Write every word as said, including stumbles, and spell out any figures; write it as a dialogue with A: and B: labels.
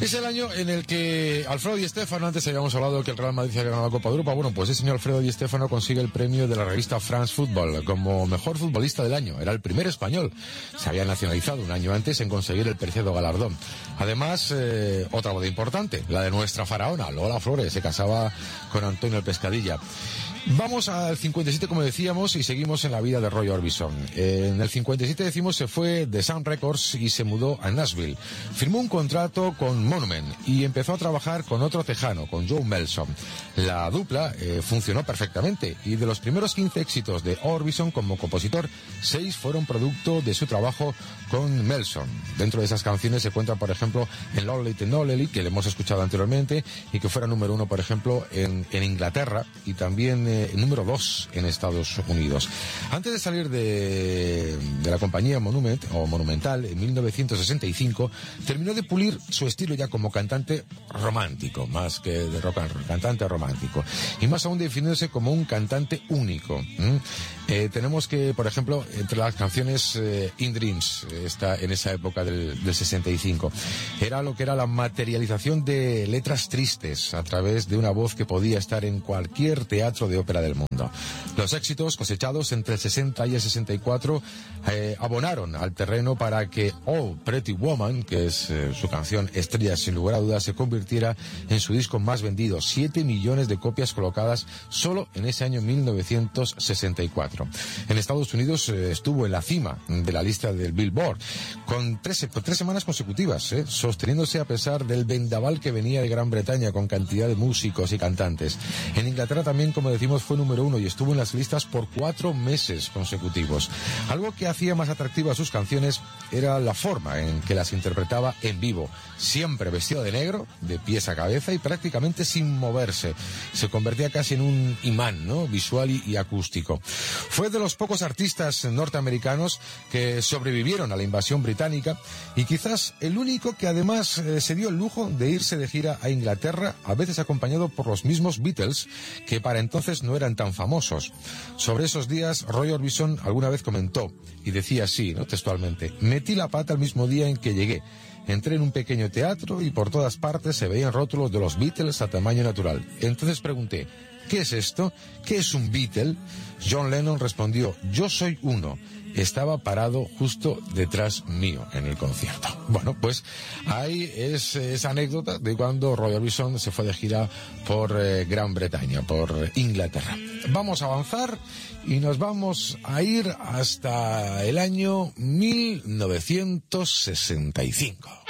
A: Es el año en el que Alfredo Di Stéfano, antes habíamos hablado que el Real Madrid había ganado la Copa de Europa, bueno, pues ese señor Alfredo Di Stéfano consigue el premio de la revista France Football como mejor futbolista del año. Era el primer español. Se había nacionalizado un año antes en conseguir el preciado galardón. Además, eh, otra boda importante, la de nuestra faraona, Lola Flores, se casaba con Antonio el Pescadilla. Vamos al cincuenta y siete, como decíamos, y seguimos en la vida de Roy Orbison. En el cincuenta y siete, decimos, se fue de Sun Records y se mudó a Nashville. Firmó un contrato con Monument y empezó a trabajar con otro tejano, con Joe Melson. La dupla eh, funcionó perfectamente y de los primeros quince éxitos de Orbison como compositor, seis fueron producto de su trabajo con Melson. Dentro de esas canciones se cuentan, por ejemplo, en Lonely Tenolly, que le hemos escuchado anteriormente, y que fuera número uno, por ejemplo, en, en Inglaterra y también eh, número dos en Estados Unidos. Antes de salir de, de la compañía Monument, o Monumental, en mil novecientos sesenta y cinco, terminó de pulir su estilo ya como cantante romántico, más que de rock and roll, cantante romántico. Y más aún definiéndose como un cantante único. ¿Mm? Eh, tenemos que, por ejemplo, entre las canciones eh, In Dreams, eh, está en esa época del, del sesenta y cinco, era lo que era la materialización de letras tristes a través de una voz que podía estar en cualquier teatro de ópera del mundo. Los éxitos cosechados entre el sesenta y el sesenta y cuatro eh, abonaron al terreno para que Oh Pretty Woman, que es eh, su canción estrella sin lugar a dudas, se convirtiera en su disco más vendido, siete millones de copias colocadas solo en ese año mil novecientos sesenta y cuatro. En Estados Unidos eh, estuvo en la cima de la lista del Billboard con tres, tres semanas consecutivas, eh, sosteniéndose a pesar del vendaval que venía de Gran Bretaña con cantidad de músicos y cantantes. En Inglaterra también, como decimos, fue número uno y estuvo en las listas por cuatro meses consecutivos. Algo que hacía más atractivas sus canciones era la forma en que las interpretaba en vivo, siempre vestido de negro, de pies a cabeza y prácticamente sin moverse. Se convertía casi en un imán, ¿no?, visual y, y acústico. Fue de los pocos artistas norteamericanos que sobrevivieron a la invasión británica y quizás el único que además eh, se dio el lujo de irse de gira a Inglaterra, a veces acompañado por los mismos Beatles, que para entonces no eran tan famosos. Sobre esos días, Roy Orbison alguna vez comentó, y decía así, ¿no?, textualmente: metí la pata el mismo día en que llegué. Entré en un pequeño teatro y por todas partes se veían rótulos de los Beatles a tamaño natural. Entonces pregunté, ¿qué es esto? ¿Qué es un Beatle? John Lennon respondió, yo soy uno. Estaba parado justo detrás mío en el concierto. Bueno, pues ahí es esa anécdota de cuando Roy Orbison se fue de gira por eh, Gran Bretaña, por Inglaterra. Vamos a avanzar y nos vamos a ir hasta el año mil novecientos sesenta y cinco.